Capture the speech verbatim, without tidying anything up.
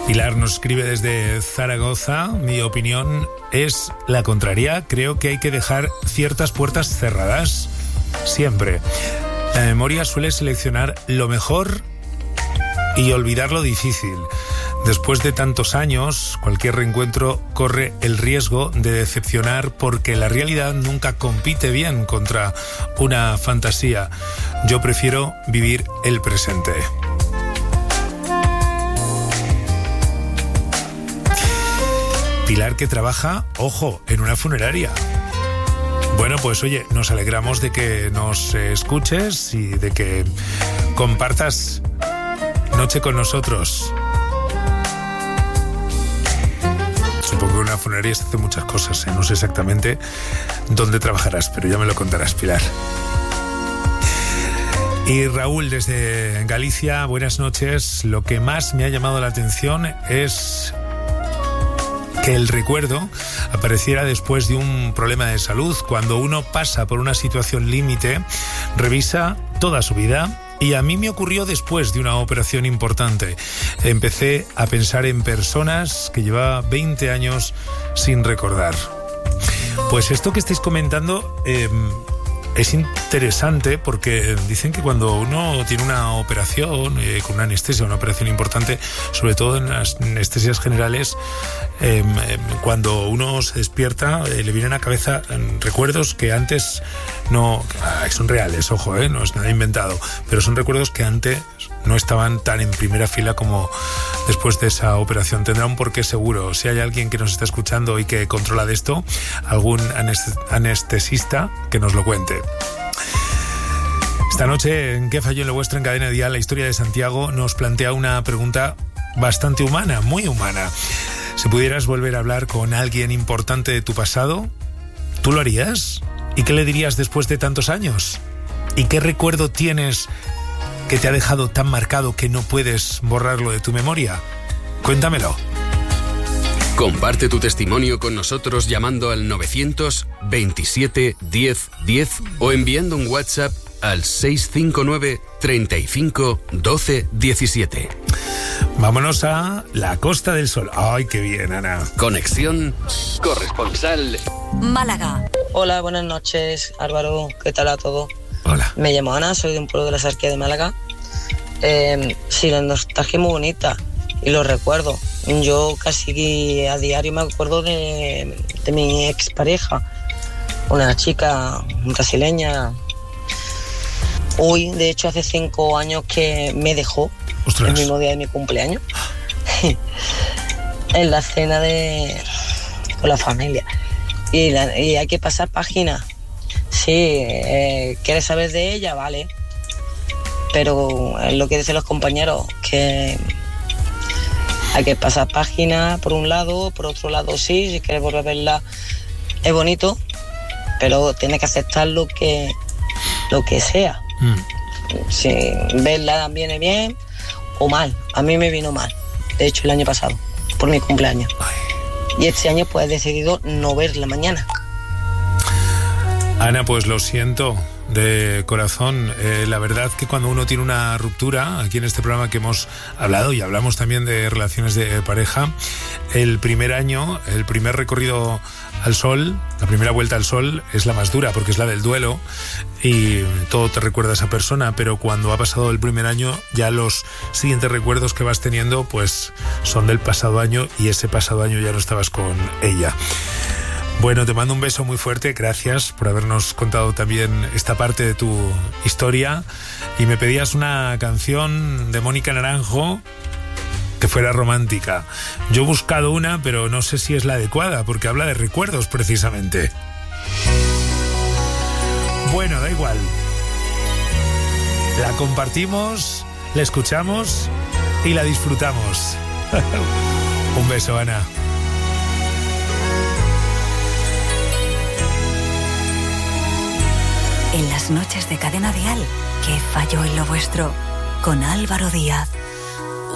Pilar nos escribe desde Zaragoza. Mi opinión es la contraria. Creo que hay que dejar ciertas puertas cerradas. Siempre. La memoria suele seleccionar lo mejor y olvidar lo difícil. Después de tantos años, cualquier reencuentro corre el riesgo de decepcionar porque la realidad nunca compite bien contra una fantasía. Yo prefiero vivir el presente. Pilar, que trabaja, ojo, en una funeraria. Bueno, pues oye, nos alegramos de que nos escuches y de que compartas noche con nosotros. Supongo que en una funeraria se hacen muchas cosas, ¿eh? No sé exactamente dónde trabajarás, pero ya me lo contarás, Pilar. Y Raúl, desde Galicia, buenas noches. Lo que más me ha llamado la atención es que el recuerdo apareciera después de un problema de salud. Cuando uno pasa por una situación límite, revisa toda su vida. Y a mí me ocurrió después de una operación importante. Empecé a pensar en personas que llevaba veinte años sin recordar. Pues esto que estáis comentando eh, es interesante porque dicen que cuando uno tiene una operación, eh, con una anestesia, una operación importante, sobre todo en las anestesias generales, eh, eh, cuando uno se despierta, eh, le vienen a la cabeza eh, recuerdos que antes no... Ah, son reales, ojo, eh, no es nada inventado, pero son recuerdos que antes no estaban tan en primera fila como después de esa operación. Tendrá un porqué seguro. Si hay alguien que nos está escuchando y que controla de esto, algún anestesista, que nos lo cuente. Esta noche, en ¿Qué falló en lo vuestro? En Cadena Dial, la historia de Santiago nos plantea una pregunta bastante humana, muy humana. Si pudieras volver a hablar con alguien importante de tu pasado, ¿tú lo harías? ¿Y qué le dirías después de tantos años? ¿Y qué recuerdo tienes que te ha dejado tan marcado que no puedes borrarlo de tu memoria? Cuéntamelo. Comparte tu testimonio con nosotros llamando al novecientos veintisiete diez diez o enviando un WhatsApp al seis cinco nueve treinta y cinco doce diecisiete. Vámonos a la Costa del Sol. ¡Ay, qué bien, Ana! Conexión corresponsal Málaga. Hola, buenas noches, Álvaro. ¿Qué tal a todos? Hola. Me llamo Ana, soy de un pueblo de la Sarquía de Málaga. Eh, sí, la nostalgia es muy bonita y lo recuerdo. Yo casi a diario me acuerdo de, de mi expareja, una chica brasileña. Hoy, de hecho, hace cinco años que me dejó. ¡Ostras! El mismo día de mi cumpleaños. En la cena de con la familia. Y, la, y hay que pasar página. Sí, eh, ¿quieres saber de ella? Vale. Pero es lo que dicen los compañeros, que hay que pasar página por un lado, por otro lado sí, si quieres volver a verla es bonito, pero tienes que aceptar lo que, lo que sea. Mm. Si verla viene bien o mal. A mí me vino mal, de hecho el año pasado, por mi cumpleaños. Ay. Y este año pues he decidido no verla mañana. Ana, pues lo siento de corazón. Eh, la verdad que cuando uno tiene una ruptura, aquí en este programa que hemos hablado y hablamos también de relaciones de pareja, el primer año, el primer recorrido al sol, la primera vuelta al sol es la más dura porque es la del duelo y todo te recuerda a esa persona, pero cuando ha pasado el primer año ya los siguientes recuerdos que vas teniendo pues son del pasado año y ese pasado año ya no estabas con ella. Bueno, te mando un beso muy fuerte, gracias por habernos contado también esta parte de tu historia. Y me pedías una canción de Mónica Naranjo que fuera romántica. Yo he buscado una, pero no sé si es la adecuada, porque habla de recuerdos precisamente. Bueno, da igual. La compartimos, la escuchamos y la disfrutamos. Un beso, Ana. En las noches de Cadena Dial, ¿qué falló en lo vuestro? Con Álvaro Díaz.